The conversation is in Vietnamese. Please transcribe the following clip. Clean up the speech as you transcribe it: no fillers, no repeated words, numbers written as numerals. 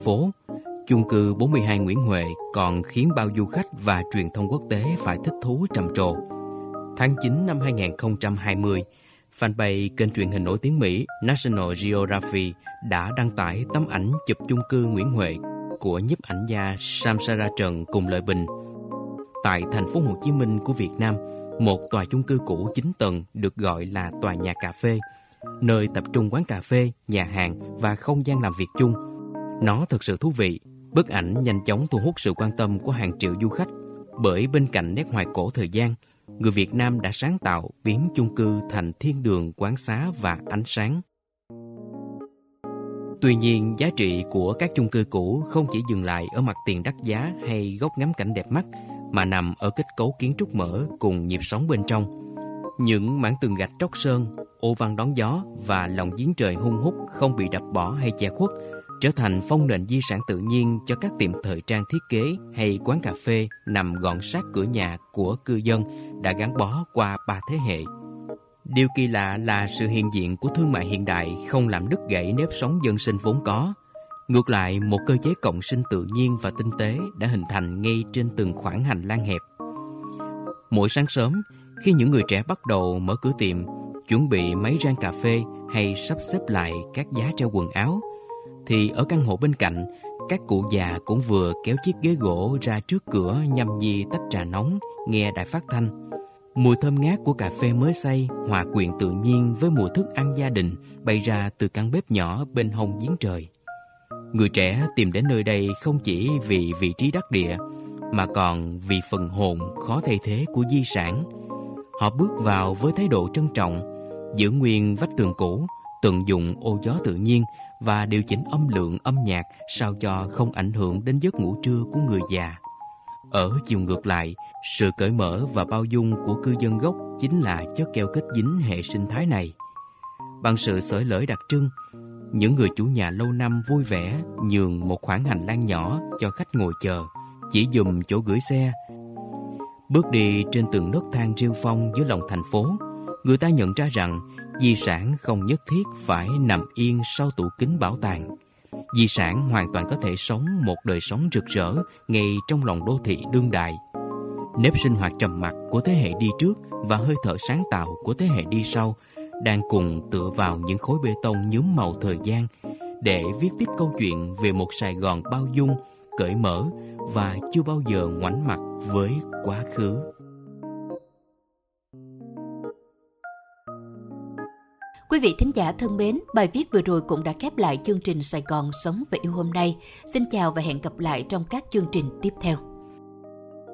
phố, chung cư 42 Nguyễn Huệ còn khiến bao du khách và truyền thông quốc tế phải thích thú trầm trồ. Tháng 9 năm 2020, fanpage kênh truyền hình nổi tiếng Mỹ National Geographic đã đăng tải tấm ảnh chụp chung cư Nguyễn Huệ của nhiếp ảnh gia Samsara Trần cùng Lợi Bình. Tại thành phố Hồ Chí Minh của Việt Nam, một tòa chung cư cũ 9 tầng được gọi là tòa nhà cà phê, nơi tập trung quán cà phê, nhà hàng và không gian làm việc chung. Nó thực sự thú vị. Bức ảnh nhanh chóng thu hút sự quan tâm của hàng triệu du khách, bởi bên cạnh nét hoài cổ thời gian, người Việt Nam đã sáng tạo biến chung cư thành thiên đường quán xá và ánh sáng. Tuy nhiên, giá trị của các chung cư cũ không chỉ dừng lại ở mặt tiền đắt giá hay góc ngắm cảnh đẹp mắt, mà nằm ở kết cấu kiến trúc mở cùng nhịp sống bên trong. Những mảng tường gạch tróc sơn, ô văn đón gió và lòng giếng trời hun hút không bị đập bỏ hay che khuất, trở thành phong nền di sản tự nhiên cho các tiệm thời trang thiết kế hay quán cà phê nằm gọn sát cửa nhà của cư dân đã gắn bó qua 3 thế hệ. Điều kỳ lạ là sự hiện diện của thương mại hiện đại không làm đứt gãy nếp sống dân sinh vốn có. Ngược lại, một cơ chế cộng sinh tự nhiên và tinh tế đã hình thành ngay trên từng khoảng hành lang hẹp. Mỗi sáng sớm, khi những người trẻ bắt đầu mở cửa tiệm, chuẩn bị máy rang cà phê hay sắp xếp lại các giá treo quần áo, thì ở căn hộ bên cạnh, các cụ già cũng vừa kéo chiếc ghế gỗ ra trước cửa nhâm nhi tách trà nóng, nghe đài phát thanh. Mùi thơm ngát của cà phê mới xay hòa quyện tự nhiên với mùi thức ăn gia đình bay ra từ căn bếp nhỏ bên hông giếng trời. Người trẻ tìm đến nơi đây không chỉ vì vị trí đắc địa, mà còn vì phần hồn khó thay thế của di sản. Họ bước vào với thái độ trân trọng, giữ nguyên vách tường cũ, tận dụng ô gió tự nhiên và điều chỉnh âm lượng âm nhạc sao cho không ảnh hưởng đến giấc ngủ trưa của người già. Ở chiều ngược lại, sự cởi mở và bao dung của cư dân gốc chính là chất keo kết dính hệ sinh thái này. Bằng sự xởi lởi đặc trưng, những người chủ nhà lâu năm vui vẻ nhường một khoảng hành lang nhỏ cho khách ngồi chờ, chỉ dùm chỗ gửi xe. Bước đi trên từng nấc thang rêu phong giữa lòng thành phố, người ta nhận ra rằng di sản không nhất thiết phải nằm yên sau tủ kính bảo tàng. Di sản hoàn toàn có thể sống một đời sống rực rỡ ngay trong lòng đô thị đương đại. Nếp sinh hoạt trầm mặc của thế hệ đi trước và hơi thở sáng tạo của thế hệ đi sau đang cùng tựa vào những khối bê tông nhuốm màu thời gian để viết tiếp câu chuyện về một Sài Gòn bao dung, cởi mở và chưa bao giờ ngoảnh mặt với quá khứ. Quý vị thính giả thân mến, bài viết vừa rồi cũng đã khép lại chương trình Sài Gòn Sống và Yêu hôm nay. Xin chào và hẹn gặp lại trong các chương trình tiếp theo.